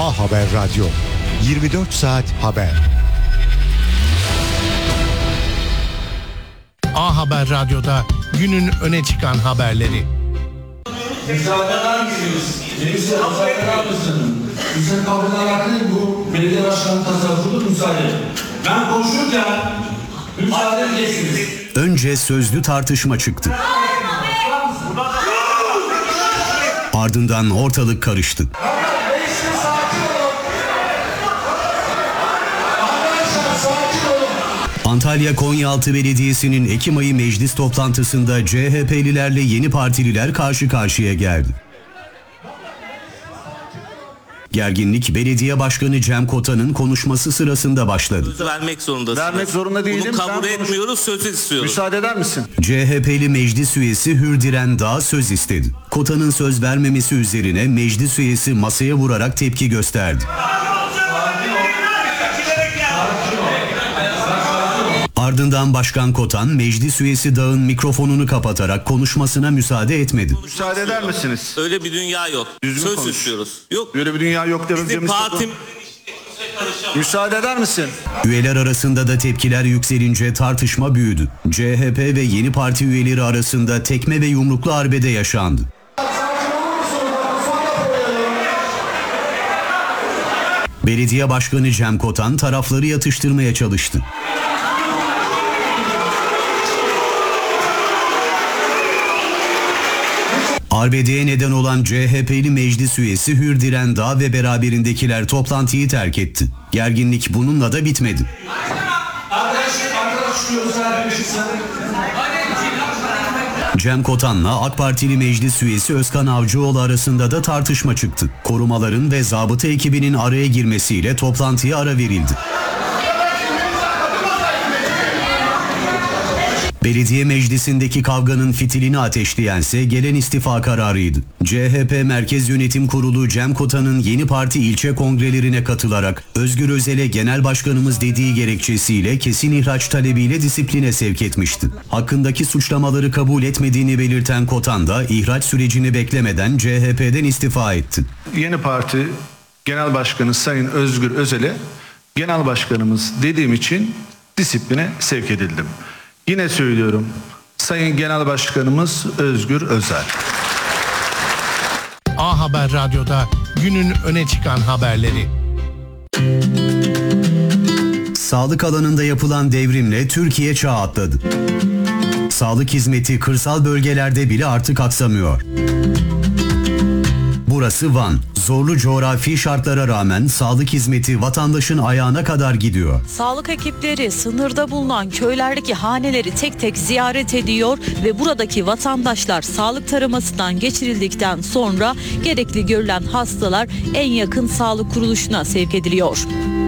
A Haber Radyo, 24 saat haber. A Haber Radyo'da günün öne çıkan haberleri. Müsaaden misiniz? Müsaaden mısın? Müsaade kavramına alakalı bu belediye başkanı tasarrufu müsaade. Ben konuşurken müsaade edeceksiniz. Önce sözlü tartışma çıktı. Ardından ortalık karıştı. Antalya Konyaaltı Belediyesi'nin Ekim ayı meclis toplantısında CHP'lilerle yeni partililer karşı karşıya geldi. Gerginlik belediye başkanı Cem Kotan'ın konuşması sırasında başladı. Vermek zorundasınız. Vermek zorunda değilim. Bunu kabul etmiyoruz, söz istiyoruz. Müsaade eder misin? CHP'li meclis üyesi Hürdiren Dağ söz istedi. Kotan'ın söz vermemesi üzerine meclis üyesi masaya vurarak tepki gösterdi. Ardından Başkan Kotan, meclis üyesi Dağ'ın mikrofonunu kapatarak konuşmasına müsaade etmedi. Müsaade eder misiniz? Öyle bir dünya yok. Düzgün söz konuş. istiyoruz. Yok. Böyle bir dünya yok Bizim dememiz. partim... Müsaade eder misin? Üyeler arasında da tepkiler yükselince tartışma büyüdü. CHP ve yeni parti üyeleri arasında tekme ve yumruklu arbede yaşandı. Belediye Başkanı Cem Kotan tarafları yatıştırmaya çalıştı. Arbedeye neden olan CHP'li meclis üyesi Hürdiren Dağ ve beraberindekiler toplantıyı terk etti. Gerginlik bununla da bitmedi. Cem Kotan'la AK Partili meclis üyesi Özkan Avcıoğlu arasında da tartışma çıktı. Korumaların ve zabıta ekibinin araya girmesiyle toplantıya ara verildi. Belediye meclisindeki kavganın fitilini ateşleyense gelen istifa kararıydı. CHP Merkez Yönetim Kurulu Cem Kotan'ın yeni parti ilçe kongrelerine katılarak Özgür Özel'e genel başkanımız dediği gerekçesiyle kesin ihraç talebiyle disipline sevk etmişti. Hakkındaki suçlamaları kabul etmediğini belirten Kotan da ihraç sürecini beklemeden CHP'den istifa etti. Yeni parti genel başkanı Sayın Özgür Özel'e genel başkanımız dediğim için disipline sevk edildim. Yine söylüyorum, Sayın Genel Başkanımız Özgür Özel. A Haber Radyo'da günün öne çıkan haberleri. Sağlık alanında yapılan devrimle Türkiye çağ atladı. Sağlık hizmeti kırsal bölgelerde bile artık aksamıyor. Burası Van. Zorlu coğrafi şartlara rağmen sağlık hizmeti vatandaşın ayağına kadar gidiyor. Sağlık ekipleri sınırda bulunan köylerdeki haneleri tek tek ziyaret ediyor ve buradaki vatandaşlar sağlık taramasından geçirildikten sonra gerekli görülen hastalar en yakın sağlık kuruluşuna sevk ediliyor.